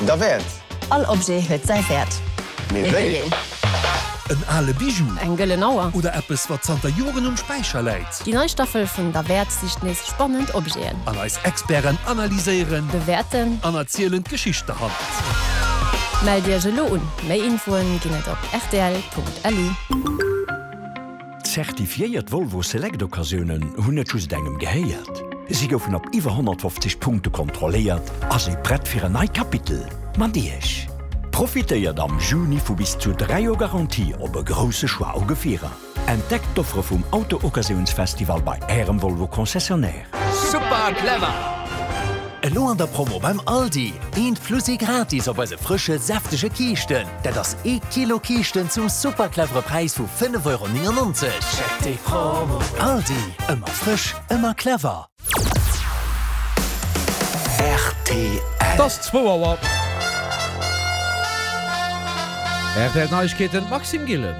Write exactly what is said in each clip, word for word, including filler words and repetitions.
der Wert. All Obje huet sei Wert. Ein alle Bijou Eng Gëllenauer. oder etwas, was Santa Joren um Speicher leiht. Die Neustaffel vun der Wert sich nes spannend Objeien. An als Experten analysieren, Bewerten, an erzählen Geschichte hand. meld Dir gelo un. Méi Infoen ginnet op r t l punkt l u. Zertifiiert Volvo Select Occasionen hunn net just engem gehéiert. Sie goufen op iwwer hundertfünfzig Punkte kontrolliert, as e brett fir ein neii Kapitel. Man Diech. Profitéiert am Juni vu bis zu drei Jo Garantie op e grosse Schwa Augefierer. Entdeckt d'Offre vum Auto-Occasionsfestival bei Ärem Volvo Konzessionär. Super clever! Elo an der Promo beim Aldi. Eent Flussi gratis op se frische, saftige Kiechten. Dat ass e Kilo Kiechten zum superclevere Preis vu fünf Euro neunundneunzig. Check die Promo. Aldi. Immer frisch, immer clever. R T L. Das zwei Uhr. Er der Neuigkeiten Maxim Gillen.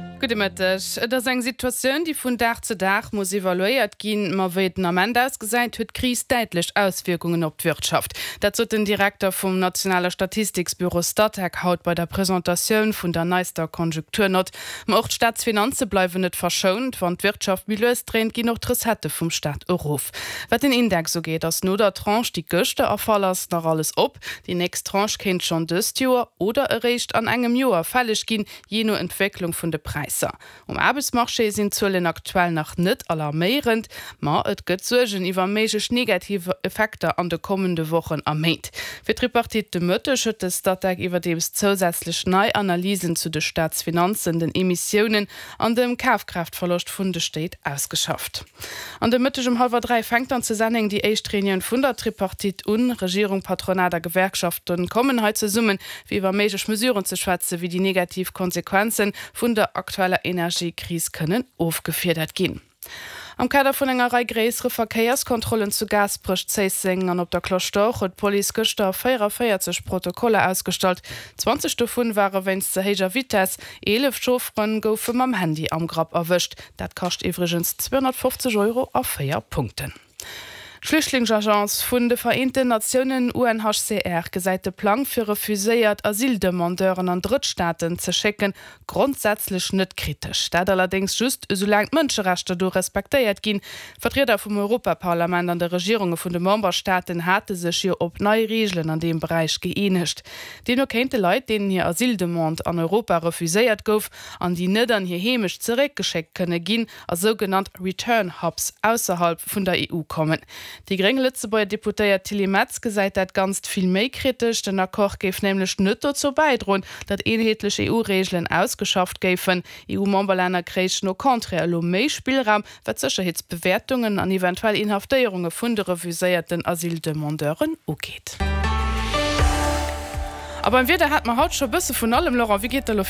Gutech, dats eng Situationun, die vun Dach zu Dach muss evaluiert ginn, ma weten am Ende ausgesäit huet Kris deitlech Auswirkungen op d'Wirtschaft. Dat den Direktor vum Nationale Statistikbüro Statec haut bei der Präsentatiun vun der neister Konjunkturnot. Ma och Staatsfinanze bleiwen net verschont, wann d'Wirtschaft miles drehint gin noch Tressette vum Staat Euroof. Wat den Index so geht, ass no der Tranche die Göchte erfallers nach alles op, die nächst Tranche kennt schon dëst Joer oder errecht an engem Joer fälleg gin je no Entwicklung vun de Preis. Um Arbeitsmarché sind Zöllen aktuell nach net alarmierend, ma et gëtt Sorgen iwwer méigch negative Effekte an de kommende Wochen erméint. Fir Tripartit de Mëtte schëtt es Statec iwwer dems zusätzlich Neuanalysen zu de Staatsfinanzen, den Emissionen an dem Kaufkraftverlust vun de Steet ausgeschafft. An de Mëtteg um halber drei fängt an ze Sendung die Eichtrien vun der Tripartit un, Regierung Patronater Gewerkschaften kommen he ze summen, wie iwwer méigch Mesuren ze schwäze, wie die Negativkonsequenzen vun der aktuelle Energiekrise können aufgefordert gehen. Am Kader vun enger Reihe gräsere Verkehrskontrollen zu Gasbricht-Zeissingen an op der Klostoch hat Police gestern vierundvierzig Protokolle ausgestellt. zwanzig davon waren wenns zu heiger Vitesse, elf Chauffeuren goufen am Handy am Grab erwischt. Dat kostet übrigens zweihundertfünfzig Euro auf vier Punkten. Flüchtlingsagenz vun de Vereinten Nationen U N H C R gesäite Plan fir refuséiert Asildemandeuren an Drittstaaten ze schecken, grundsätzlich net kritisch. Dat allerdings just solange Mënscherechte do respektéiert gin, Vertreter vom Europaparlament an der Regierungen vun de Memberstaaten hatte sech hier op neue Regeln an dem Bereich geeinigt. Den erkennte Leiit, denen hier Asildemand an Europa refuséiert gouf, an die net an hier hemisch zurückgeschickt könne gin, als sogenannt Return Hubs außerhalb vun der E U kommen. Die geringe Lützebauer Deputéiert Tilly Metz gesagt dat ganz viel méi kritisch, den Akkor geif nämlich net dazu beidrohen, dat enheitliche E U-Regeln ausgeschafft geifen. E U-Memberländer kreich no kontre lo méi Spielraum, wat Sicherheitsbewertungen an eventuell Inhaftierungen vun de refuséierten Asildemandeuren ugeht. Aber im Winter hat man haut schon bisse von allem, Laura, wie geht der